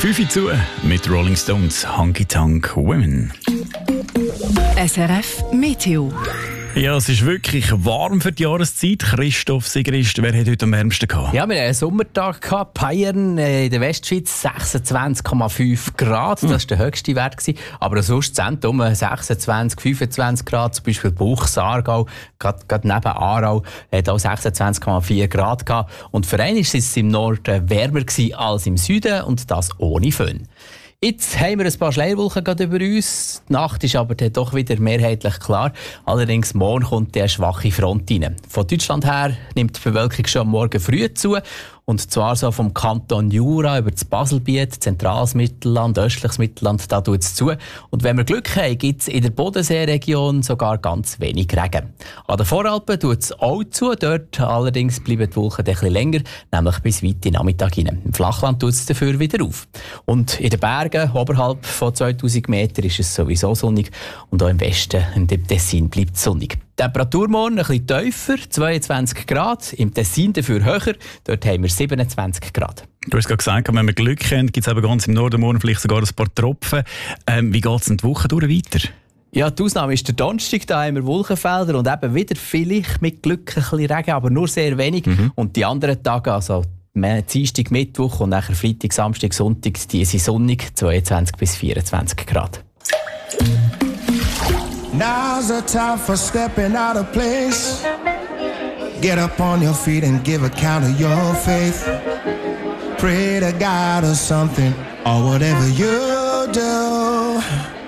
5 zu mit Rolling Stones Honky Tonk Women. SRF Meteo. Ja, es ist wirklich warm für die Jahreszeit. Christoph Sigrist, wer hat heute am wärmsten gehabt? Ja, wir hatten einen Sommertag gehabt. Bayern in der Westschweiz 26,5 Grad. Das war der höchste Wert. Aber sonst Zentrum 26, 25 Grad. Zum Beispiel Buchs, Aargau, gerade neben Aarau, hat auch 26,4 Grad gehabt. Und für einen war es im Norden wärmer als im Süden und das ohne Föhn. Jetzt haben wir ein paar Schleierwolken über uns. Die Nacht ist aber dann doch wieder mehrheitlich klar. Allerdings morgen kommt eine schwache Front rein. Von Deutschland her nimmt die Bewölkung schon am Morgen früh zu. Und zwar so vom Kanton Jura über das Baselbiet, zentrales Mittelland, östliches Mittelland, da tut es zu. Und wenn wir Glück haben, gibt es in der Bodenseeregion sogar ganz wenig Regen. An den Voralpen tut es auch zu. Dort allerdings bleiben die Wolken ein bisschen länger, nämlich bis weit in den Nachmittag hinein. Im Flachland tut es dafür wieder auf. Und in den Bergen, oberhalb von 2000 Metern, ist es sowieso sonnig. Und auch im Westen und im Tessin bleibt es sonnig. Die Temperatur morgen ein bisschen tiefer, 22 Grad. Im Tessin dafür höher, dort haben wir 27 Grad. Du hast gerade gesagt, wenn wir Glück haben, gibt es eben ganz im Norden morgen vielleicht sogar ein paar Tropfen. Wie geht es in die Woche durch weiter? Ja, die Ausnahme ist der Donnerstag, da haben wir Wolkenfelder und eben wieder vielleicht mit Glück ein bisschen Regen, aber nur sehr wenig. Und die anderen Tage, also Dienstag, Mittwoch und nachher Freitag, Samstag, Sonntag, die sind sonnig, 22 bis 24 Grad. Now's the time for stepping out of place. Get up on your feet and give account of your faith. Pray to God or something, or whatever you do.